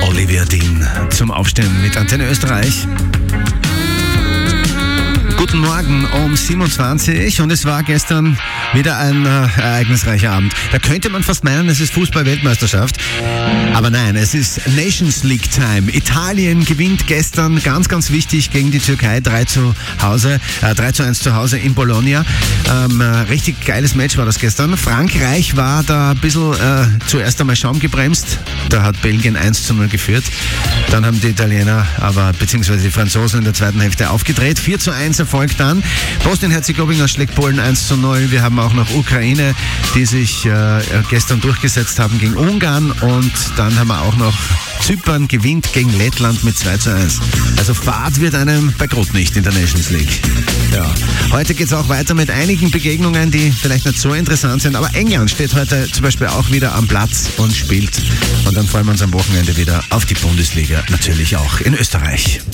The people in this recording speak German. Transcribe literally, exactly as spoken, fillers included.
Olivia Dean zum Aufstehen mit Antenne Österreich. Guten Morgen um siebenundzwanzig und es war gestern wieder ein äh, ereignisreicher Abend. Da könnte man fast meinen, es ist Fußball-Weltmeisterschaft. Aber nein, es ist Nations League Time. Italien gewinnt gestern ganz, ganz wichtig gegen die Türkei drei zu Hause, äh, drei zu eins zu Hause in Bologna. Ähm, äh, richtig geiles Match war das gestern. Frankreich war da ein bisschen äh, zuerst einmal Schaum gebremst. Da hat Belgien eins zu null geführt. Dann haben die Italiener, aber beziehungsweise die Franzosen in der zweiten Hälfte aufgedreht. vier zu eins Erfolg dann. Bosnien-Herzegowina schlägt Polen eins zu null. Wir haben auch noch Ukraine, die sich äh, gestern durchgesetzt haben gegen Ungarn. Und dann haben wir auch noch Zypern gewinnt gegen Lettland mit zwei zu eins. Also Fahrt wird einem bei Grot nicht in der Nations League. Ja. Heute geht es auch weiter mit einigen Begegnungen, die vielleicht nicht so interessant sind. Aber England steht heute zum Beispiel auch wieder am Platz und spielt. Und dann freuen wir uns am Wochenende wieder auf die Bundesliga, natürlich auch in Österreich.